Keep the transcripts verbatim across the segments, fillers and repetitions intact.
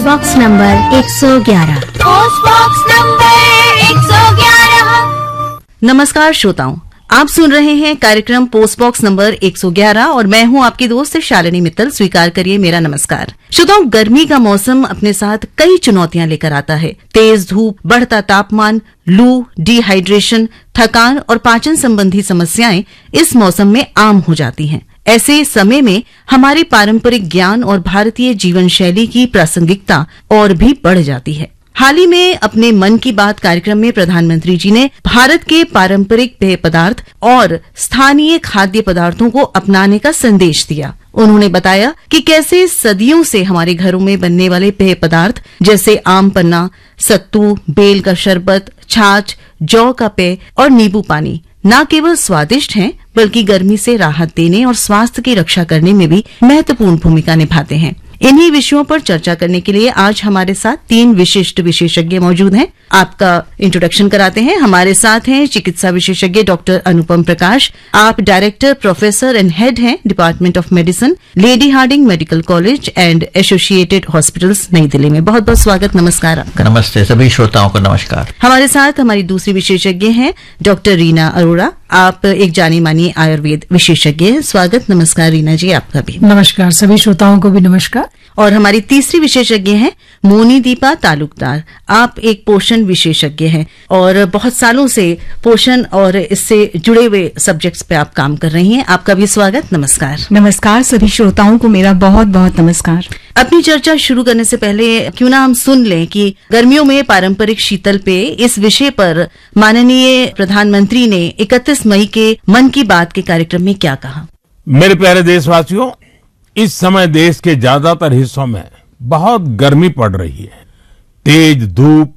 Box number एक सौ ग्यारह। पोस्ट बॉक्स नंबर एक सौ ग्यारह। नमस्कार श्रोताओं, आप सुन रहे हैं कार्यक्रम पोस्ट बॉक्स नंबर एक सौ ग्यारह और मैं हूं आपकी दोस्त शालिनी मित्तल। स्वीकार करिए मेरा नमस्कार। श्रोताओं, गर्मी का मौसम अपने साथ कई चुनौतियां लेकर आता है। तेज धूप, बढ़ता तापमान, लू, डिहाइड्रेशन, थकान और पाचन संबंधी समस्याएं इस मौसम में आम हो जाती हैं। ऐसे समय में हमारे पारंपरिक ज्ञान और भारतीय जीवन शैली की प्रासंगिकता और भी बढ़ जाती है। हाल ही में अपने मन की बात कार्यक्रम में प्रधानमंत्री जी ने भारत के पारंपरिक पेय पदार्थ और स्थानीय खाद्य पदार्थों को अपनाने का संदेश दिया। उन्होंने बताया कि कैसे सदियों से हमारे घरों में बनने वाले पेय पदार्थ जैसे आम पन्ना, सत्तू, बेल का शरबत, छाछ, जौ का पेय और नींबू पानी न केवल स्वादिष्ट हैं बल्कि गर्मी से राहत देने और स्वास्थ्य की रक्षा करने में भी महत्वपूर्ण भूमिका निभाते हैं। इन्हीं विषयों पर चर्चा करने के लिए आज हमारे साथ तीन विशिष्ट विशेषज्ञ मौजूद हैं। आपका इंट्रोडक्शन कराते हैं। हमारे साथ हैं चिकित्सा विशेषज्ञ डॉक्टर अनुपम प्रकाश। आप डायरेक्टर, प्रोफेसर एंड हेड हैं department of medicine, lady Hardinge medical college and associated hospitals, नई दिल्ली में। बहुत बहुत स्वागत, नमस्कार आपका। नमस्ते, सभी श्रोताओं को नमस्कार। हमारे साथ हमारी दूसरी विशेषज्ञ हैं डॉक्टर रीना अरोड़ा। आप एक जानी मानी आयुर्वेद विशेषज्ञ हैं। स्वागत, नमस्कार रीना जी आपका भी। नमस्कार, सभी श्रोताओं को भी नमस्कार। और हमारी तीसरी विशेषज्ञ हैं मोनी दीपा तालुकदार। आप एक पोषण विशेषज्ञ हैं और बहुत सालों से पोषण और इससे जुड़े हुए सब्जेक्ट्स पे आप काम कर रही हैं। आपका भी स्वागत, नमस्कार। नमस्कार, सभी श्रोताओं को मेरा बहुत बहुत नमस्कार। अपनी चर्चा शुरू करने से पहले क्यों ना हम सुन लें कि गर्मियों में पारंपरिक शीतल पेय, इस विषय पर माननीय प्रधानमंत्री ने इकतीस मई के मन की बात के कार्यक्रम में क्या कहा। मेरे प्यारे देशवासियों, इस समय देश के ज्यादातर हिस्सों में बहुत गर्मी पड़ रही है। तेज धूप,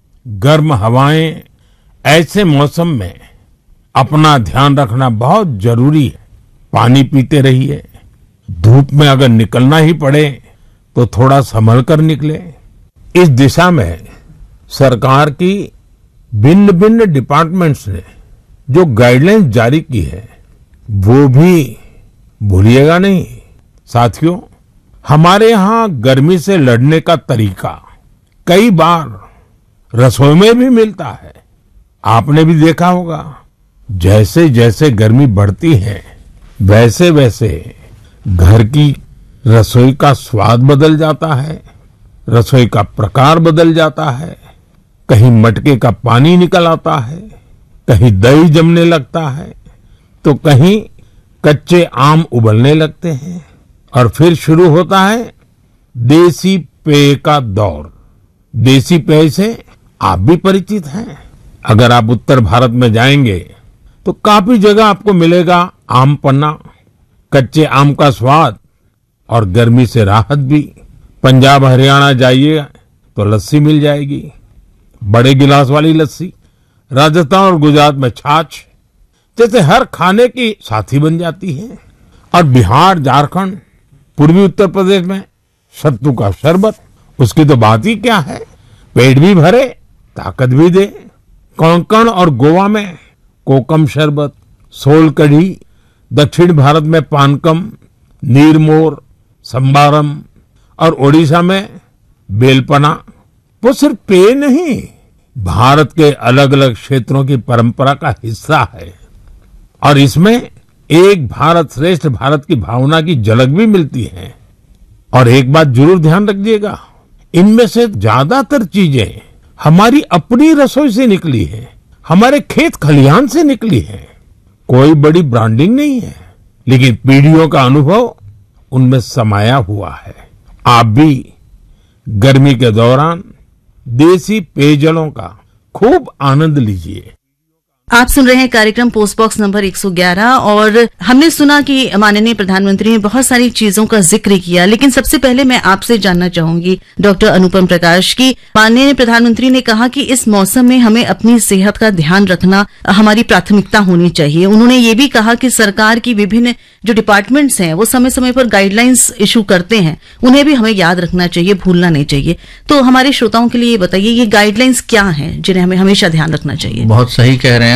गर्म हवाएं, ऐसे मौसम में अपना ध्यान रखना बहुत जरूरी है। पानी पीते रहिए। धूप में अगर निकलना ही पड़े तो थोड़ा संभल कर निकले। इस दिशा में सरकार की भिन्न भिन्न डिपार्टमेंट्स ने जो गाइडलाइंस जारी की है वो भी भूलिएगा नहीं। साथियों, हमारे यहाँ गर्मी से लड़ने का तरीका कई बार रसोई में भी मिलता है। आपने भी देखा होगा, जैसे जैसे गर्मी बढ़ती है वैसे वैसे घर की रसोई का स्वाद बदल जाता है, रसोई का प्रकार बदल जाता है। कहीं मटके का पानी निकल आता है, कहीं दही जमने लगता है, तो कहीं कच्चे आम उबलने लगते हैं और फिर शुरू होता है देसी पेय का दौर। देसी पेय से आप भी परिचित हैं। अगर आप उत्तर भारत में जाएंगे तो काफी जगह आपको मिलेगा आम पन्ना, कच्चे आम का स्वाद और गर्मी से राहत भी। पंजाब हरियाणा जाइए तो लस्सी मिल जाएगी, बड़े गिलास वाली लस्सी। राजस्थान और गुजरात में छाछ जैसे हर खाने की साथी बन जाती है। और बिहार, झारखंड, पूर्वी उत्तर प्रदेश में सत्तू का शरबत, उसकी तो बात ही क्या है। पेट भी भरे, ताकत भी दे। कोंकण और गोवा में कोकम शरबत, सोल कढ़ी, दक्षिण भारत में पानकम, नीरमोर, संबारम और ओडिशा में बेलपना। वो सिर्फ पेय नहीं, भारत के अलग अलग क्षेत्रों की परंपरा का हिस्सा है और इसमें एक भारत श्रेष्ठ भारत की भावना की झलक भी मिलती है। और एक बात जरूर ध्यान रखिएगा, इनमें से ज्यादातर चीजें हमारी अपनी रसोई से निकली है, हमारे खेत खलिहान से निकली है। कोई बड़ी ब्रांडिंग नहीं है, लेकिन पीढ़ियों का अनुभव उनमें समाया हुआ है। आप भी गर्मी के दौरान देसी पेयजलों का खूब आनंद लीजिए। आप सुन रहे हैं कार्यक्रम पोस्ट बॉक्स नंबर एक सौ ग्यारह और हमने सुना कि माननीय प्रधानमंत्री ने बहुत सारी चीजों का जिक्र किया, लेकिन सबसे पहले मैं आपसे जानना चाहूंगी डॉक्टर अनुपम प्रकाश की माननीय प्रधानमंत्री ने कहा कि इस मौसम में हमें अपनी सेहत का ध्यान रखना हमारी प्राथमिकता होनी चाहिए। उन्होंने ये भी कहा कि सरकार की विभिन्न जो डिपार्टमेंट्स हैं वो समय समय पर गाइडलाइंस इशू करते हैं, उन्हें भी हमें याद रखना चाहिए, भूलना नहीं चाहिए। तो हमारे श्रोताओं के लिए बताइए ये गाइडलाइंस क्या हैं जिन्हें हमें हमेशा ध्यान रखना चाहिए। बहुत सही कह रहे हैं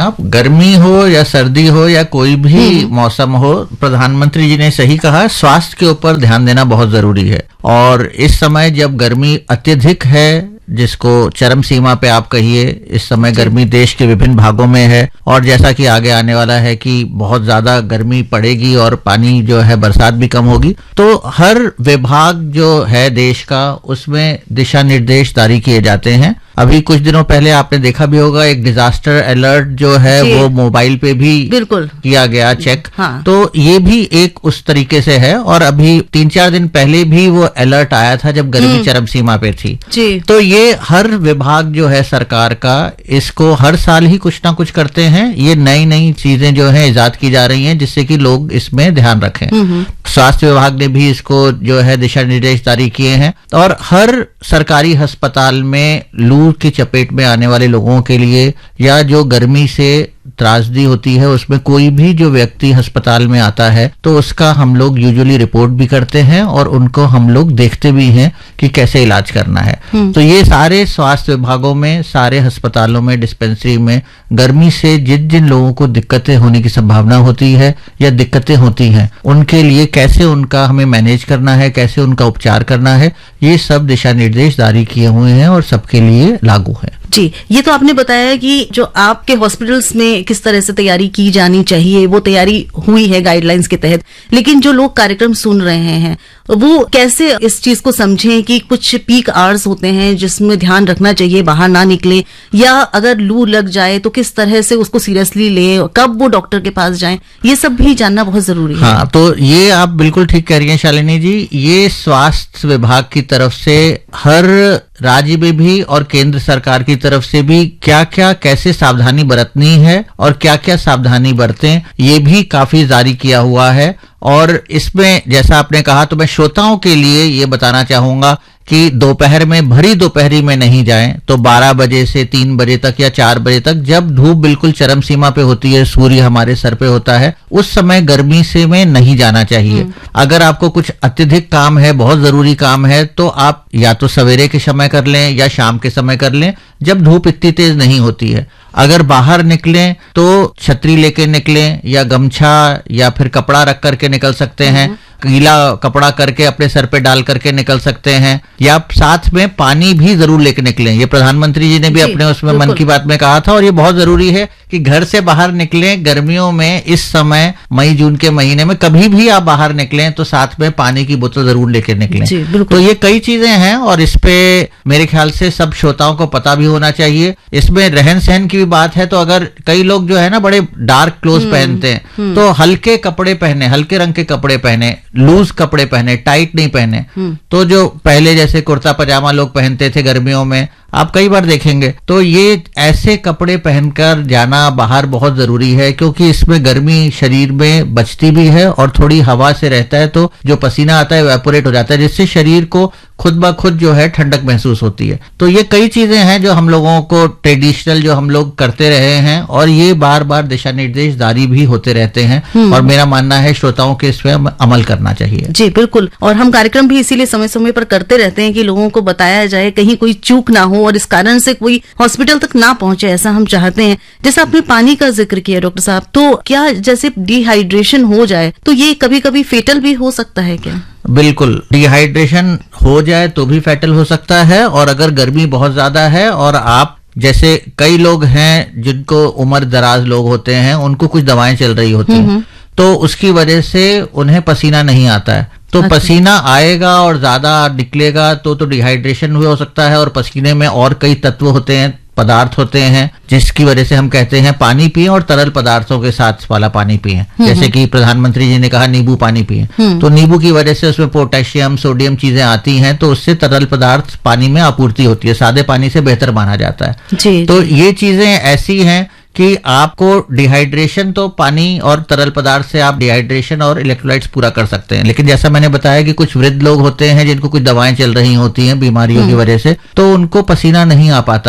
आप, गर्मी हो या सर्दी हो या कोई भी मौसम हो, प्रधानमंत्री जी ने सही कहा, स्वास्थ्य के ऊपर ध्यान देना बहुत जरूरी है। और इस समय जब गर्मी अत्यधिक है, जिसको चरम सीमा पे आप कहिए, इस समय गर्मी देश के विभिन्न भागों में है और जैसा कि आगे आने वाला है कि बहुत ज्यादा गर्मी पड़ेगी और पानी जो है बरसात भी कम होगी, तो हर विभाग जो है देश का उसमें दिशा निर्देश जारी किए जाते हैं। अभी कुछ दिनों पहले आपने देखा भी होगा, एक डिजास्टर अलर्ट जो है वो मोबाइल पे भी बिल्कुल किया गया चेक। हाँ। तो ये भी एक उस तरीके से है। और अभी तीन चार दिन पहले भी वो अलर्ट आया था जब गर्मी चरम सीमा पे थी। जी। तो ये हर विभाग जो है सरकार का, इसको हर साल ही कुछ ना कुछ करते हैं। ये नई नई चीजें जो है इजाद की जा रही हैं जिससे कि लोग इसमें ध्यान रखें। स्वास्थ्य विभाग ने भी इसको जो है दिशा निर्देश जारी किए हैं और हर सरकारी अस्पताल में लू की चपेट में आने वाले लोगों के लिए या जो गर्मी से त्रासदी होती है, उसमें कोई भी जो व्यक्ति अस्पताल में आता है तो उसका हम लोग यूजुअली रिपोर्ट भी करते हैं और उनको हम लोग देखते भी हैं कि कैसे इलाज करना है। तो ये सारे स्वास्थ्य विभागों में, सारे अस्पतालों में, डिस्पेंसरी में गर्मी से जिन जिन लोगों को दिक्कतें होने की संभावना होती है या दिक्कतें होती हैं, उनके लिए कैसे उनका हमें मैनेज करना है, कैसे उनका उपचार करना है, ये सब दिशा निर्देश जारी किए हुए हैं और सबके लिए लागू है। जी, ये तो आपने बताया कि जो आपके हॉस्पिटल्स में किस तरह से तैयारी की जानी चाहिए, वो तैयारी हुई है गाइडलाइंस के तहत। लेकिन जो लोग कार्यक्रम सुन रहे हैं वो कैसे इस चीज को समझें कि कुछ पीक आवर्स होते हैं जिसमें ध्यान रखना चाहिए, बाहर ना निकले, या अगर लू लग जाए तो किस तरह से उसको सीरियसली लें, कब वो डॉक्टर के पास जाएं, ये सब भी जानना बहुत जरूरी है। हाँ, तो ये आप बिल्कुल ठीक कह रही हैं शालिनी जी। ये स्वास्थ्य विभाग की तरफ से हर राज्य में भी और केंद्र सरकार की तरफ से भी क्या क्या कैसे सावधानी बरतनी है और क्या क्या सावधानी बरतें, ये भी काफी जारी किया हुआ है। और इसमें जैसा आपने कहा, तो मैं श्रोताओं के लिए ये बताना चाहूंगा कि दोपहर में, भरी दोपहरी में नहीं जाएं, तो बारह बजे से तीन बजे तक या चार बजे तक, जब धूप बिल्कुल चरम सीमा पे होती है, सूर्य हमारे सर पे होता है, उस समय गर्मी से में नहीं जाना चाहिए। अगर आपको कुछ अत्यधिक काम है, बहुत जरूरी काम है, तो आप या तो सवेरे के समय कर लें या शाम के समय कर लें जब धूप इतनी तेज नहीं होती है। अगर बाहर निकलें तो छतरी लेके निकलें या गमछा या फिर कपड़ा रख करके निकल सकते हैं, गीला कपड़ा करके अपने सर पे डाल करके निकल सकते हैं, या साथ में पानी भी जरूर लेके निकलें। ये प्रधानमंत्री जी ने भी अपने उसमें मन की बात में कहा था और ये बहुत जरूरी है कि घर से बाहर निकलें गर्मियों में, इस समय मई जून के महीने में कभी भी आप बाहर निकलें तो साथ में पानी की बोतल जरूर लेके निकलें। तो ये कई चीजें हैं और इस पे मेरे ख्याल से सब श्रोताओं को पता भी होना चाहिए। इसमें रहन सहन की भी बात है, तो अगर कई लोग जो है ना बड़े डार्क क्लोथ पहनते हैं, तो हल्के कपड़े पहने, हल्के रंग के कपड़े पहने, लूज कपड़े पहने, टाइट नहीं पहने। तो जो पहले जैसे कुर्ता पजामा लोग पहनते थे गर्मियों में, आप कई बार देखेंगे, तो ये ऐसे कपड़े पहनकर जाना बाहर बहुत जरूरी है, क्योंकि इसमें गर्मी शरीर में बचती भी है और थोड़ी हवा से रहता है, तो जो पसीना आता है इवेपोरेट हो जाता है, जिससे शरीर को खुद ब खुद जो है ठंडक महसूस होती है। तो ये कई चीजें हैं जो हम लोगों को ट्रेडिशनल जो हम लोग करते रहे हैं और ये बार बार दिशा निर्देश जारी भी होते रहते हैं और मेरा मानना है श्रोताओं के इसमें अमल करना चाहिए। जी बिल्कुल, और हम कार्यक्रम भी इसीलिए समय समय पर करते रहते हैं कि लोगों को बताया जाए, कहीं कोई चूक ना हो और इस कारण से कोई हॉस्पिटल तक ना पहुंचे, ऐसा हम चाहते हैं। जैसे आपने पानी का जिक्र किया डॉक्टर साहब, तो क्या जैसे डिहाइड्रेशन हो जाए तो ये कभी कभी फेटल भी हो सकता है क्या? बिल्कुल, डिहाइड्रेशन हो जाए तो भी फैटल हो सकता है। और अगर गर्मी बहुत ज्यादा है और आप जैसे कई लोग हैं जिनको उम्र दराज लोग होते हैं, उनको कुछ दवाएं चल रही होती हैं, तो उसकी वजह से उन्हें पसीना नहीं आता है, तो अच्छा। पसीना आएगा और ज्यादा निकलेगा तो तो डिहाइड्रेशन हुआ हो सकता है। और पसीने में और कई तत्व होते हैं, पदार्थ होते हैं, जिसकी वजह से हम कहते हैं पानी पिएं और तरल पदार्थों के साथ वाला पानी पिएं। जैसे कि प्रधानमंत्री जी ने कहा नींबू पानी पिएं, तो नींबू की वजह से उसमें पोटेशियम, सोडियम चीजें आती हैं, तो उससे तरल पदार्थ पानी में आपूर्ति होती है, सादे पानी से बेहतर माना जाता है। जी, तो जी। ये चीजें ऐसी हैं कि आपको डिहाइड्रेशन, तो पानी और तरल पदार्थ से आप डिहाइड्रेशन और इलेक्ट्रोलाइट्स पूरा कर सकते हैं। लेकिन जैसा मैंने बताया कि कुछ वृद्ध लोग होते हैं जिनको कुछ दवाएं चल रही होती हैं बीमारियों की वजह से, तो उनको पसीना नहीं आ पाता है,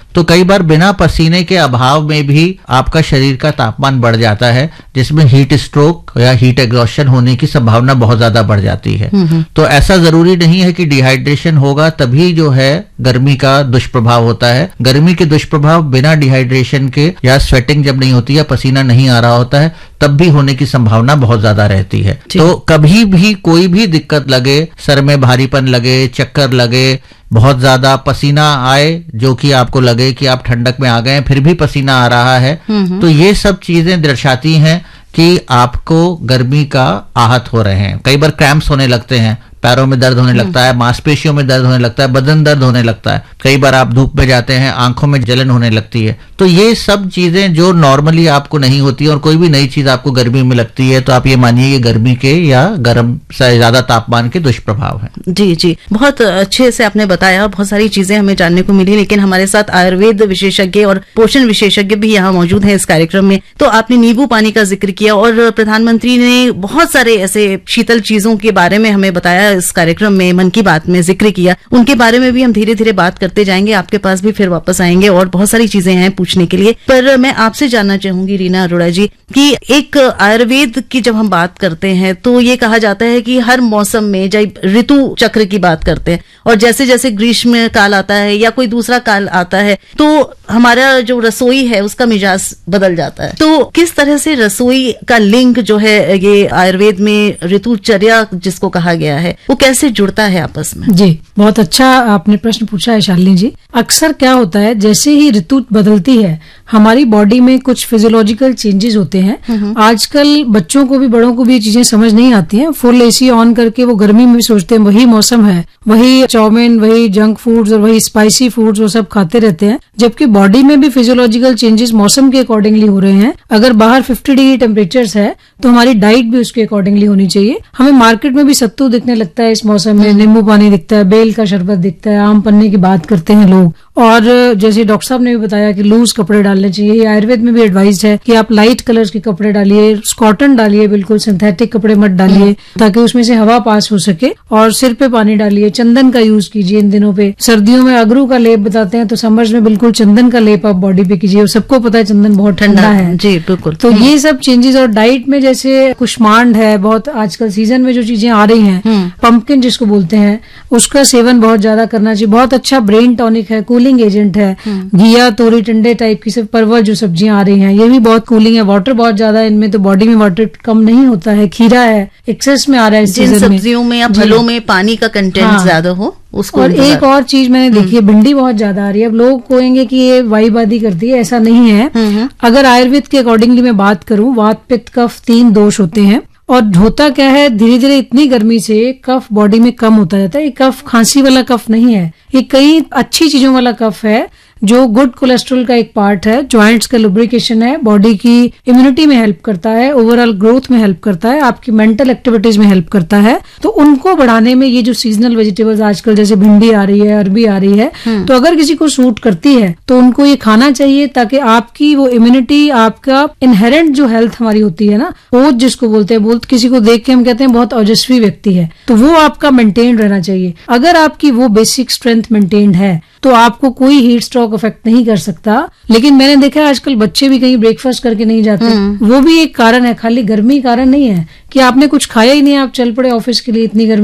तो कई बार बिना पसीने के अभाव में भी आपका शरीर का तापमान बढ़ जाता है, जिसमें हीट स्ट्रोक या हीट एग्जॉस्शन होने की संभावना बहुत ज्यादा बढ़ जाती है। तो ऐसा जरूरी नहीं है कि डिहाइड्रेशन होगा तभी जो है गर्मी का दुष्प्रभाव होता है। गर्मी के दुष्प्रभाव बिना डिहाइड्रेशन के या स्वेटिंग जब नहीं होती या पसीना नहीं आ रहा होता है तब भी होने की संभावना बहुत ज्यादा रहती है। तो कभी भी कोई भी दिक्कत लगे, सर में भारीपन लगे, चक्कर लगे, बहुत ज्यादा पसीना आए, जो कि आपको लगे कि आप ठंडक में आ गए हैं फिर भी पसीना आ रहा है, तो ये सब चीजें दर्शाती हैं कि आपको गर्मी का आहत हो रहे हैं। कई बार क्रैम्प्स होने लगते हैं, पैरों में दर्द होने लगता है, मांसपेशियों में दर्द होने लगता है, बदन दर्द होने लगता है। कई बार आप धूप में जाते हैं, आंखों में जलन होने लगती है। तो ये सब चीजें जो नॉर्मली आपको नहीं होती और कोई भी नई चीज आपको गर्मी में लगती है तो आप ये मानिए कि गर्मी के या गर्म से ज्यादा तापमान के दुष्प्रभाव है। जी जी, बहुत अच्छे से आपने बताया, बहुत सारी चीजें हमें जानने को मिली। लेकिन हमारे साथ आयुर्वेद विशेषज्ञ और पोषण विशेषज्ञ भी यहाँ मौजूद हैं इस कार्यक्रम में। तो आपने नींबू पानी का जिक्र किया और प्रधानमंत्री ने बहुत सारे ऐसे शीतल चीजों के बारे में हमें बताया इस कार्यक्रम में, मन की बात में जिक्र किया। उनके बारे में भी हम धीरे धीरे बात करते जाएंगे, आपके पास भी फिर वापस आएंगे और बहुत सारी चीजें हैं पूछने के लिए। पर मैं आपसे जानना चाहूंगी रीना अरोड़ा जी कि एक आयुर्वेद की जब हम बात करते हैं तो ये कहा जाता है कि हर मौसम में जब ऋतु चक्र की बात करते हैं और जैसे जैसे ग्रीष्म काल आता है या कोई दूसरा काल आता है तो हमारा जो रसोई है उसका मिजाज बदल जाता है। तो किस तरह से रसोई का लिंक जो है ये आयुर्वेद में ऋतुचर्या जिसको कहा गया है वो कैसे जुड़ता है आपस में? जी, बहुत अच्छा आपने प्रश्न पूछा है शालिनी जी। अक्सर क्या होता है, जैसे ही ऋतु बदलती है हमारी बॉडी में कुछ फिजियोलॉजिकल चेंजेस होते हैं। आजकल बच्चों को भी बड़ों को भी ये चीजें समझ नहीं आती हैं। फुल एसी ऑन करके वो गर्मी में भी सोचते हैं वही मौसम है, वही चाउमीन, वही जंक फूड्स और वही स्पाइसी फूड्स वो सब खाते रहते हैं, जबकि बॉडी में भी फिजियोलॉजिकल चेंजेस मौसम के अकॉर्डिंगली हो रहे हैं। अगर बाहर फिफ्टी डिग्री टेम्परेचर्स है तो हमारी डाइट भी उसके अकॉर्डिंगली होनी चाहिए। हमें मार्केट में भी सत्तू दिखने लगता है इस मौसम में, नींबू पानी दिखता है, बेल का शरबत दिखता है, आम पन्ने की बात करते हैं लोग। और जैसे डॉक्टर साहब ने भी बताया कि लूज कपड़े डालने चाहिए। आयुर्वेद में भी एडवाइस है कि आप लाइट कलर्स के कपड़े डालिए, कॉटन डालिए, बिल्कुल सिंथेटिक कपड़े मत डालिए ताकि उसमें से हवा पास हो सके। और सिर पे पानी डालिए, चंदन का यूज कीजिए इन दिनों पे। सर्दियों में अगरू का लेप बताते हैं तो समर्स में बिल्कुल चंदन का लेप आप बॉडी पे कीजिए। सबको पता है चंदन बहुत ठंडा है। जी बिल्कुल। तो ये सब चेंजेस। और डाइट में जैसे कुष्मांड है, बहुत आजकल सीजन में जो चीजें आ रही हैं, पंपकिन जिसको बोलते हैं, उसका सेवन बहुत ज्यादा करना चाहिए। बहुत अच्छा ब्रेन टॉनिक है, कूलिंग एजेंट है। घिया, तोरी, टंडे टाइप की सब परवल जो सब्जियां आ रही हैं ये भी बहुत कूलिंग है। वाटर बहुत ज्यादा है इनमें, तो बॉडी में वाटर कम नहीं होता है। खीरा है, एक्सेस में आ रहा है इस जिन सीजन में। सब्जियों में या फलों में पानी का कंटेंट हाँ। ज्यादा हो उसको। और एक और चीज मैंने देखी है, भिंडी बहुत ज्यादा आ रही है। अब लोग कहेंगे कि ये वाईबादी करती है, ऐसा नहीं है। अगर आयुर्वेद के अकॉर्डिंगली मैं बात करूं, वात, पित्त, कफ तीन दोष होते हैं। और होता क्या है, धीरे धीरे इतनी गर्मी से कफ बॉडी में कम होता जाता है। ये कफ खांसी वाला कफ नहीं है, ये कई अच्छी चीजों वाला कफ है जो गुड कोलेस्ट्रॉल का एक पार्ट है, जॉइंट्स का लुब्रिकेशन है, बॉडी की इम्यूनिटी में हेल्प करता है, ओवरऑल ग्रोथ में हेल्प करता है, आपकी मेंटल एक्टिविटीज में हेल्प करता है। तो उनको बढ़ाने में ये जो सीजनल वेजिटेबल्स आजकल जैसे भिंडी आ रही है, अरबी आ रही है, तो अगर किसी को सूट करती है तो उनको ये खाना चाहिए ताकि आपकी वो इम्यूनिटी, आपका इनहेरेंट जो हेल्थ हमारी होती है ना, ओज जिसको बोलते हैं, बोलते किसी को देख के हम कहते हैं बहुत ओजस्वी व्यक्ति है, तो वो आपका मेंटेन रहना चाहिए। अगर आपकी वो बेसिक स्ट्रेंथ मेंटेन्ड है तो आपको कोई हीट स्ट्रोक इफेक्ट नहीं कर सकता। लेकिन मैंने देखा है आजकल बच्चे भी कहीं ब्रेकफास्ट करके नहीं जाते, वो भी एक कारण है, खाली गर्मी कारण नहीं है कि आपने कुछ खाया ही नहीं, आप चल पड़े ऑफिस के लिए इतनी गर्मी